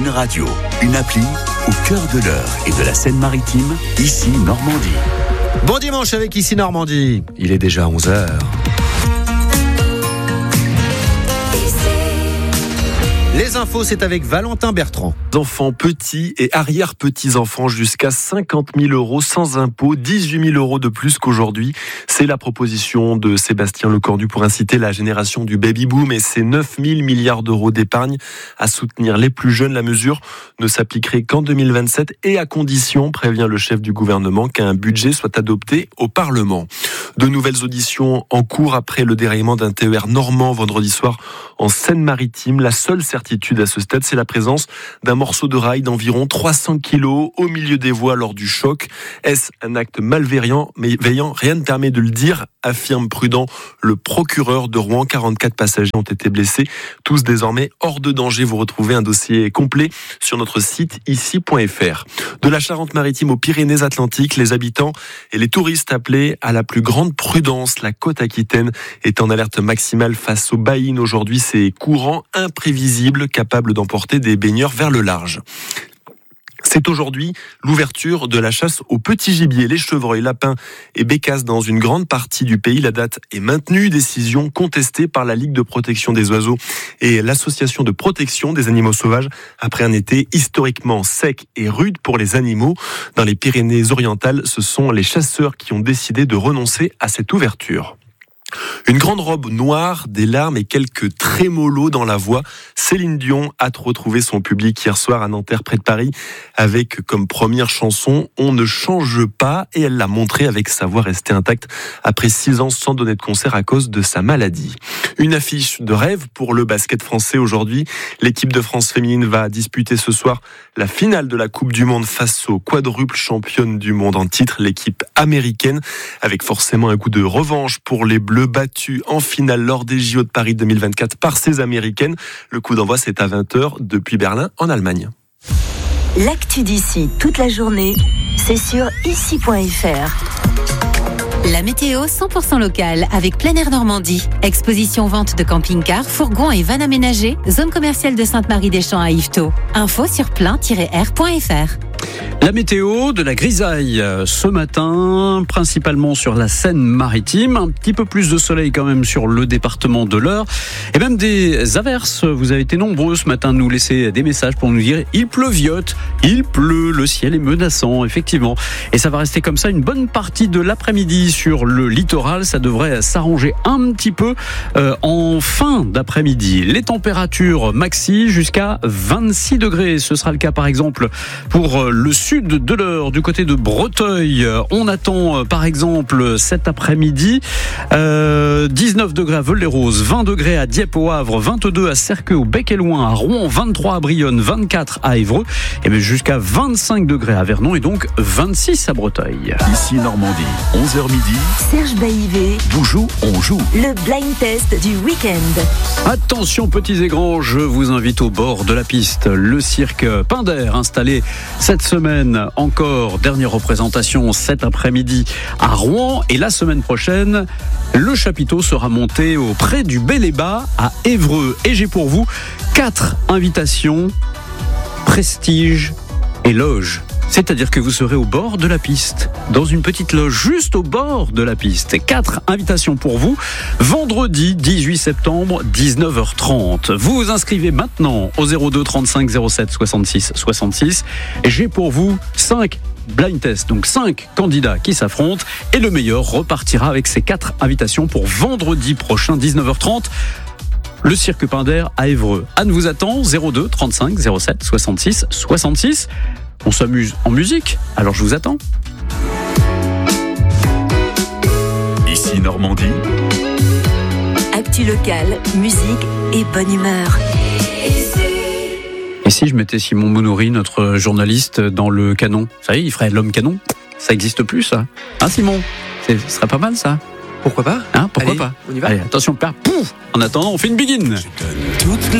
Une radio, une appli, au cœur de l'Eure et de la Seine-Maritime, ici Normandie. Bon dimanche avec Ici Normandie. Il est déjà 11h. Les infos, c'est avec Valentin Bertrand. Enfants petits et arrière-petits-enfants jusqu'à 50 000 euros sans impôt, 18 000 euros de plus qu'aujourd'hui. C'est la proposition de Sébastien Lecornu pour inciter la génération du baby-boom et ses 9 000 milliards d'euros d'épargne à soutenir les plus jeunes. La mesure ne s'appliquerait qu'en 2027 et à condition, prévient le chef du gouvernement, qu'un budget soit adopté au Parlement. De nouvelles auditions en cours après le déraillement d'un TER normand vendredi soir en Seine-Maritime. La seule certitude à ce stade, c'est la présence d'un morceau de rail d'environ 300 kilos au milieu des voies lors du choc. Est-ce un acte malveillant? Rien ne permet de le dire, affirme prudent le procureur de Rouen. 44 passagers ont été blessés, tous désormais hors de danger. Vous retrouvez un dossier complet sur notre site ici.fr. De la Charente-Maritime aux Pyrénées-Atlantiques, les habitants et les touristes appelés à la plus grande prudence. La côte aquitaine est en alerte maximale face aux baïnes. Aujourd'hui, ces courants imprévisibles capables d'emporter des baigneurs vers le large. C'est aujourd'hui l'ouverture de la chasse au petit gibier, les chevreuils, lapins et bécasses dans une grande partie du pays. La date est maintenue, décision contestée par la Ligue de protection des oiseaux et l'Association de protection des animaux sauvages après un été historiquement sec et rude pour les animaux. Dans les Pyrénées-Orientales, ce sont les chasseurs qui ont décidé de renoncer à cette ouverture. Une grande robe noire, des larmes et quelques trémolos dans la voix. Céline Dion a retrouvé son public hier soir à Nanterre près de Paris avec comme première chanson « On ne change pas » et elle l'a montré avec sa voix restée intacte après 6 ans sans donner de concert à cause de sa maladie. Une affiche de rêve pour le basket français aujourd'hui. L'équipe de France féminine va disputer ce soir la finale de la Coupe du Monde face aux quadruples championnes du monde en titre, l'équipe américaine, avec forcément un coup de revanche pour les Bleus battus en finale lors des JO de Paris 2024 par ces Américaines. Le coup d'envoi, c'est à 20h depuis Berlin, en Allemagne. L'actu d'ici toute la journée, c'est sur ici.fr. La météo 100% locale avec Plein Air Normandie. Exposition vente de camping-cars, fourgons et vannes aménagées. Zone commerciale de Sainte-Marie-des-Champs à Yvetot. Info sur plein-air.fr. La météo, de la grisaille ce matin, principalement sur la Seine-Maritime. Un petit peu plus de soleil quand même sur le département de l'Eure. Et même des averses. Vous avez été nombreux ce matin à nous laisser des messages pour nous dire il pleuviote, il pleut, le ciel est menaçant, effectivement. Et ça va rester comme ça une bonne partie de l'après-midi sur le littoral. Ça devrait s'arranger un petit peu en fin d'après-midi. Les températures maxi jusqu'à 26 degrés. Ce sera le cas par exemple pour le sud de l'Eure, du côté de Breteuil. On attend par exemple cet après-midi 19 degrés à Veul-les-Roses, 20 degrés à Dieppe au Havre, 22 à Serqueux, au Bec-et-Loing, à Rouen, 23 à Brionne, 24 à Évreux et bien jusqu'à 25 degrés à Vernon et donc 26 à Breteuil. Ici Normandie, 11h midi. Serge Baïvé. Boujou, on joue. Le blind test du week-end. Attention petits et grands, je vous invite au bord de la piste. Le cirque Pinder installé cette semaine encore, dernière représentation cet après-midi à Rouen et la semaine prochaine le chapiteau sera monté auprès du Bel-et-Bas à Évreux et j'ai pour vous 4 invitations, prestige et loge. C'est-à-dire que vous serez au bord de la piste, dans une petite loge juste au bord de la piste. 4 invitations pour vous, vendredi 18 septembre, 19h30. Vous vous inscrivez maintenant au 02 35 07 66 66. Et j'ai pour vous 5 blind tests, donc 5 candidats qui s'affrontent. Et le meilleur repartira avec ces 4 invitations pour vendredi prochain, 19h30. Le cirque Pinder à Évreux. Anne vous attend, 02 35 07 66 66. On s'amuse en musique, alors je vous attends. Ici Normandie. Actu locale, musique et bonne humeur. Et si je mettais Simon Mounouri, notre journaliste, dans le canon? Ça y est, il ferait l'homme canon. Ça n'existe plus, ça. Hein, Simon? Ce serait pas mal, ça. Pourquoi pas? Hein, pourquoi Allez, pas? on y va. Allez, attention, père. Pouf! En attendant, on fait une begin.